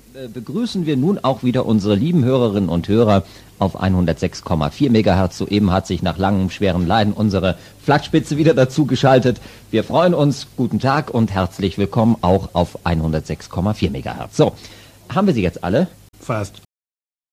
begrüßen wir nun auch wieder unsere lieben Hörerinnen und Hörer auf 106,4 MHz. Soeben hat sich nach langem, schweren Leiden unsere Flaggspitze wieder dazu geschaltet. Wir freuen uns. Guten Tag und herzlich willkommen auch auf 106,4 MHz. So, haben wir sie jetzt alle? Fast.